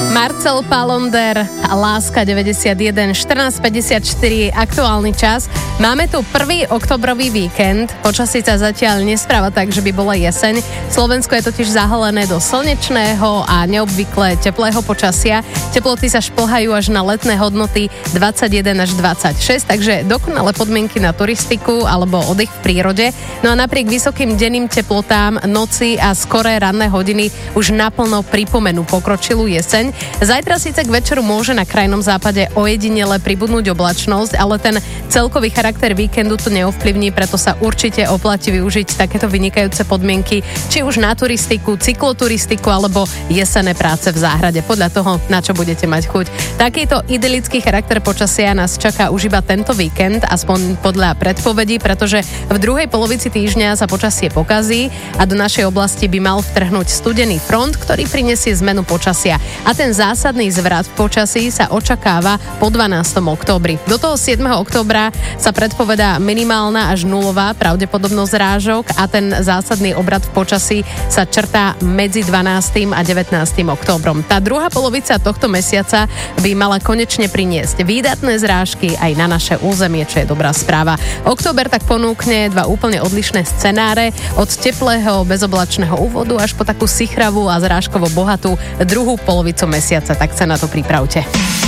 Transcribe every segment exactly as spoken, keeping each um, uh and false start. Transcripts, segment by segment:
Marcel Palonder, Láska deväťdesiatjeden, štrnásť päťdesiatštyri, aktuálny čas. Máme tu prvý oktobrový víkend, počasie sa zatiaľ nespráva tak, že by bola jeseň. Slovensko je totiž zahalené do slnečného a neobvykle teplého počasia. Teploty sa šplhajú až na letné hodnoty dvadsaťjeden až dvadsaťšesť, takže dokonalé podmienky na turistiku alebo oddych v prírode. No a napriek vysokým denným teplotám, noci a skoré ranné hodiny už naplno pripomenú pokročilú jeseň. Zajtra síce k večeru môže na krajnom západe ojedinele pribudnúť oblačnosť, ale ten celkový charakter víkendu to neovplyvní, preto sa určite oplatí využiť takéto vynikajúce podmienky, či už na turistiku, cykloturistiku alebo jesenné práce v záhrade, podľa toho, na čo budete mať chuť. Takýto idylický charakter počasia nás čaká už iba tento víkend, aspoň podľa predpovedí, pretože v druhej polovici týždňa sa počasie pokazí a do našej oblasti by mal vtrhnúť studený front, ktorý prinesie zmenu počasia. A ten zásadný zvrat v počasí sa očakáva po dvanásteho októbri. Do toho siedmeho októbra sa predpovedá minimálna až nulová pravdepodobnosť rážok a ten zásadný obrad v počasí sa črtá medzi dvanástym a devätnástym októbrom. Tá druhá polovica tohto mesiaca by mala konečne priniesť výdatné zrážky aj na naše územie, čo je dobrá správa. Október tak ponúkne dva úplne odlišné scenáre, od teplého bezoblačného úvodu až po takú sichravú a zrážkovo bohatú druhú polovicu mesiaca, tak sa na to pripravte.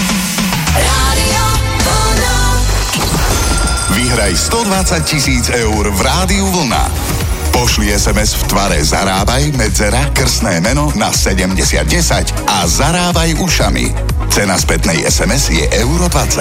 Vyhraj stodvadsať tisíc eur v Rádiu Vlna. Pošli es em es v tvare Zarábaj, medzera, krstné meno na sedemdesiat desať a zarábaj ušami. Cena spätnej es em es je euro dvadsať.